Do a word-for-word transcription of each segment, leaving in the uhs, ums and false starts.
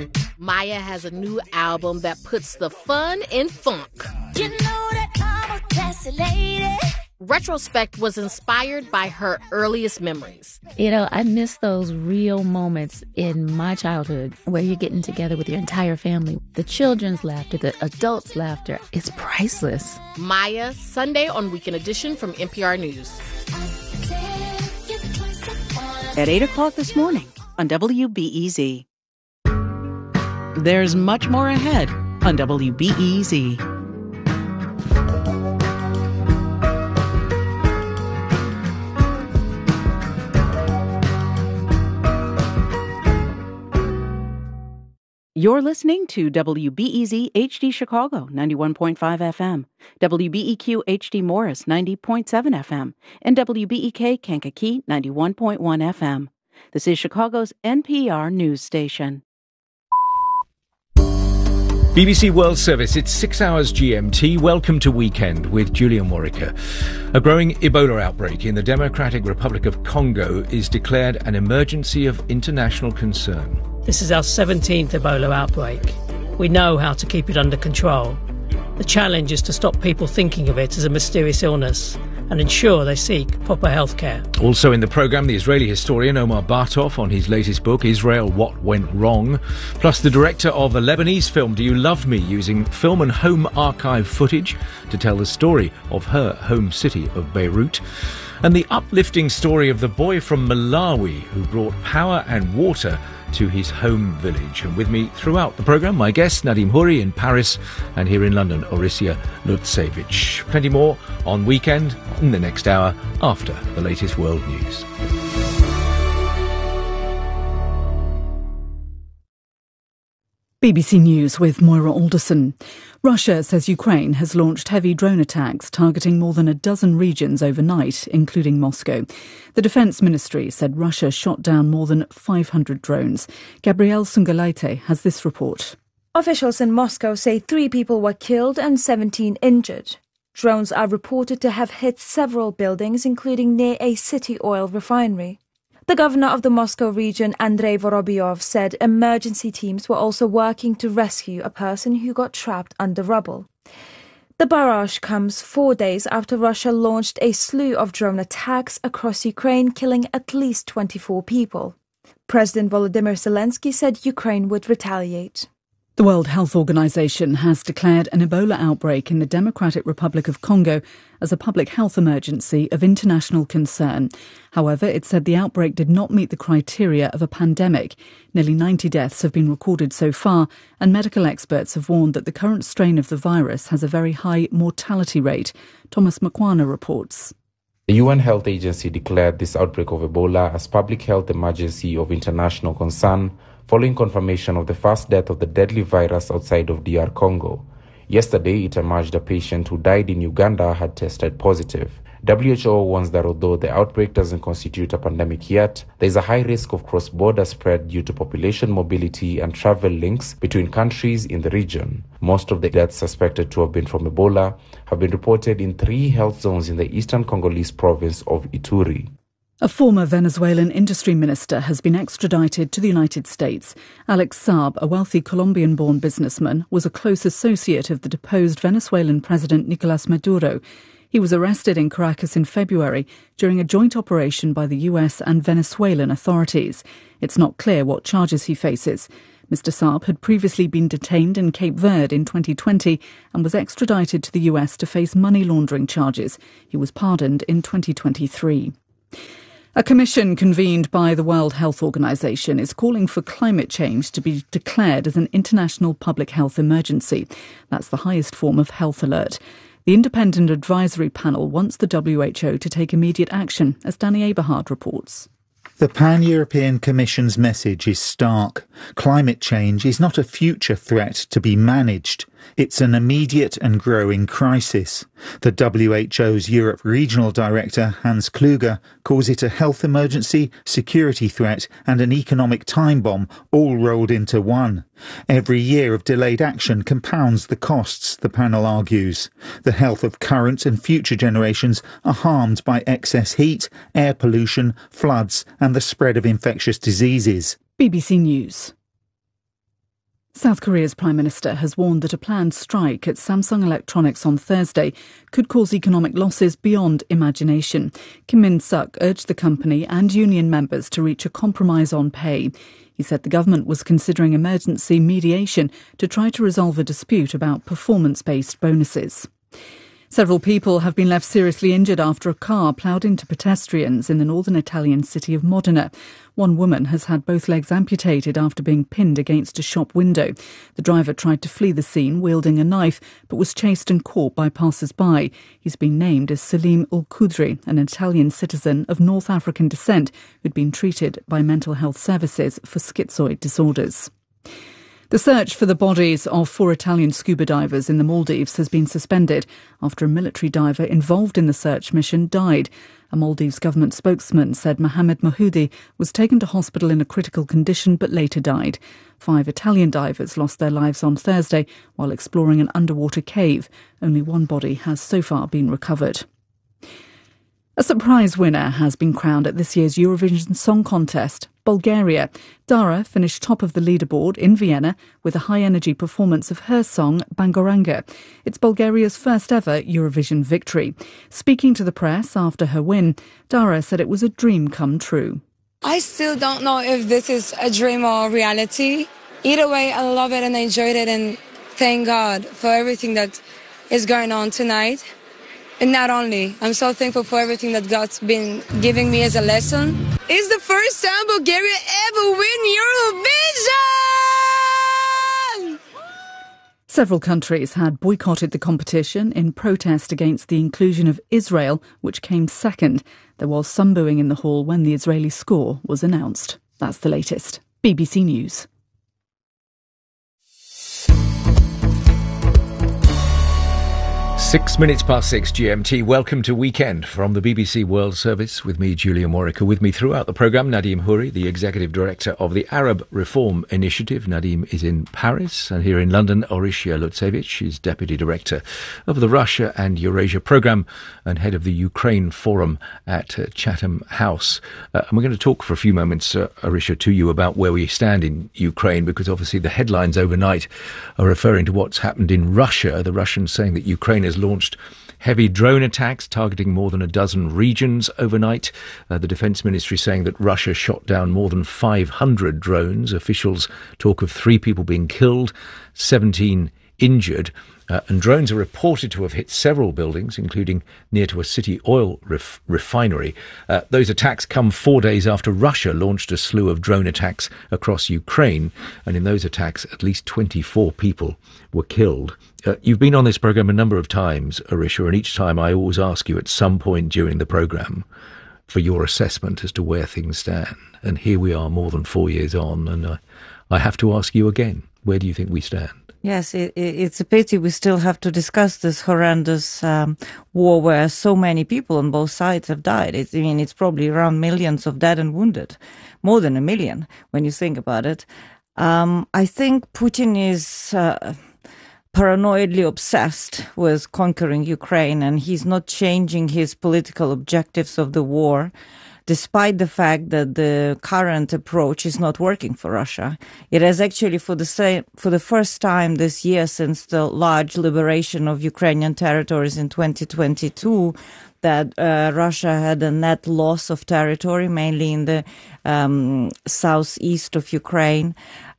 Maya has a new album that puts the fun in funk. You know that I'm a classy lady. Retrospect was inspired by her earliest memories. You know, I miss those real moments in my childhood where you're getting together with your entire family. The children's laughter, the adults' laughter, it's priceless. Maya, Sunday on Weekend Edition from N P R News. At eight o'clock this morning on W B E Z. There's much more ahead on W B E Z. You're listening to W B E Z H D Chicago, ninety-one point five F M, W B E Q H D Morris, ninety point seven F M, and W B E K Kankakee, ninety-one point one F M. This is Chicago's N P R news station. B B C World Service, it's six hours G M T. Welcome to Weekend with Julian Warwicker. A growing Ebola outbreak in the Democratic Republic of Congo is declared an emergency of international concern. This is our seventeenth Ebola outbreak. We know how to keep it under control. The challenge is to stop people thinking of it as a mysterious illness and ensure they seek proper health care. Also in the programme, the Israeli historian Omar Bartov on his latest book, Israel, What Went Wrong. Plus the director of a Lebanese film, Do You Love Me?, using film and home archive footage to tell the story of her home city of Beirut. And the uplifting story of the boy from Malawi who brought power and water to his home village. And with me throughout the programme, my guest, Nadim Houri in Paris, and here in London, Orisia Lutsevich. Plenty more on Weekend in the next hour after the latest world news. B B C News with Moira Alderson. Russia says Ukraine has launched heavy drone attacks targeting more than a dozen regions overnight, including Moscow. The Defence Ministry said Russia shot down more than five hundred drones. Gabrielle Sungalaite has this report. Officials in Moscow say three people were killed and seventeen injured. Drones are reported to have hit several buildings, including near a city oil refinery. The governor of the Moscow region, Andrei Vorobyov, said emergency teams were also working to rescue a person who got trapped under rubble. The barrage comes four days after Russia launched a slew of drone attacks across Ukraine, killing at least twenty-four people. President Volodymyr Zelensky said Ukraine would retaliate. The World Health Organization has declared an Ebola outbreak in the Democratic Republic of Congo as a public health emergency of international concern. However, it said the outbreak did not meet the criteria of a pandemic. Nearly ninety deaths have been recorded so far, and medical experts have warned that the current strain of the virus has a very high mortality rate. Thomas Makwana reports. The U N Health Agency declared this outbreak of Ebola as public health emergency of international concern, following confirmation of the first death of the deadly virus outside of D R Congo. Yesterday, it emerged a patient who died in Uganda had tested positive. W H O warns that although the outbreak doesn't constitute a pandemic yet, there is a high risk of cross-border spread due to population mobility and travel links between countries in the region. Most of the deaths suspected to have been from Ebola have been reported in three health zones in the eastern Congolese province of Ituri. A former Venezuelan industry minister has been extradited to the United States. Alex Saab, a wealthy Colombian-born businessman, was a close associate of the deposed Venezuelan president Nicolas Maduro. He was arrested in Caracas in February during a joint operation by the U S and Venezuelan authorities. It's not clear what charges he faces. Mister Saab had previously been detained in Cape Verde in twenty twenty and was extradited to the U S to face money laundering charges. He was pardoned in twenty twenty-three. A commission convened by the World Health Organization is calling for climate change to be declared as an international public health emergency. That's the highest form of health alert. The independent advisory panel wants the W H O to take immediate action, as Danny Aberhard reports. The Pan-European Commission's message is stark. Climate change is not a future threat to be managed. It's an immediate and growing crisis. The W H O's Europe Regional Director, Hans Kluge, calls it a health emergency, security threat and an economic time bomb all rolled into one. Every year of delayed action compounds the costs, the panel argues. The health of current and future generations are harmed by excess heat, air pollution, floods and the spread of infectious diseases. B B C News. South Korea's Prime Minister has warned that a planned strike at Samsung Electronics on Thursday could cause economic losses beyond imagination. Kim Min-suk urged the company and union members to reach a compromise on pay. He said the government was considering emergency mediation to try to resolve a dispute about performance-based bonuses. Several people have been left seriously injured after a car ploughed into pedestrians in the northern Italian city of Modena. One woman has had both legs amputated after being pinned against a shop window. The driver tried to flee the scene wielding a knife, but was chased and caught by passers-by. He's been named as Salim Al-Khudri, an Italian citizen of North African descent who'd been treated by mental health services for schizoid disorders. The search for the bodies of four Italian scuba divers in the Maldives has been suspended after a military diver involved in the search mission died. A Maldives government spokesman said Mohamed Mahmoudi was taken to hospital in a critical condition but later died. Five Italian divers lost their lives on Thursday while exploring an underwater cave. Only one body has so far been recovered. A surprise winner has been crowned at this year's Eurovision Song Contest. Bulgaria. Dara finished top of the leaderboard in Vienna with a high-energy performance of her song Bangoranga. It's Bulgaria's first ever Eurovision victory. Speaking to the press after her win, Dara said it was a dream come true. I still don't know if this is a dream or reality. Either way, I love it and I enjoyed it, and thank God for everything that is going on tonight. And not only, I'm so thankful for everything that God's been giving me as a lesson. It's the first time Bulgaria ever win Eurovision! Several countries had boycotted the competition in protest against the inclusion of Israel, which came second. There was some booing in the hall when the Israeli score was announced. That's the latest. B B C News. Six minutes past six G M T. Welcome to Weekend from the B B C World Service with me, Julian Warwick. With me throughout the programme, Nadim Houri, the Executive Director of the Arab Reform Initiative. Nadim is in Paris, and here in London, Orysia Lutsevich is Deputy Director of the Russia and Eurasia Programme and Head of the Ukraine Forum at uh, Chatham House. Uh, and we're going to talk for a few moments, uh, Orysia, to you about where we stand in Ukraine, because obviously the headlines overnight are referring to what's happened in Russia. The Russians saying that Ukraine has launched heavy drone attacks targeting more than a dozen regions overnight. Uh, the Defence Ministry saying that Russia shot down more than five hundred drones. Officials talk of three people being killed, seventeen injured. Uh, and drones are reported to have hit several buildings, including near to a city oil ref- refinery. Uh, those attacks come four days after Russia launched a slew of drone attacks across Ukraine. And in those attacks, at least twenty-four people were killed. Uh, you've been on this programme a number of times, Orysia, and each time I always ask you at some point during the programme for your assessment as to where things stand. And here we are more than four years on, and I, I have to ask you again, where do you think we stand? Yes, it, it's a pity we still have to discuss this horrendous um, war where so many people on both sides have died. It's, I mean, it's probably around millions of dead and wounded, more than a million when you think about it. Um, I think Putin is uh, paranoidly obsessed with conquering Ukraine, and he's not changing his political objectives of the war, despite the fact that the current approach is not working for Russia. It has actually, for the same, for the first time this year since the large liberation of Ukrainian territories in twenty twenty-two, that uh, Russia had a net loss of territory, mainly in the um, southeast of Ukraine.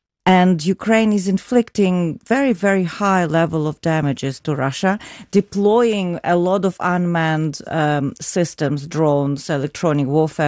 And Ukraine is inflicting very, very high level of damages to Russia, deploying a lot of unmanned um, systems, drones, electronic warfare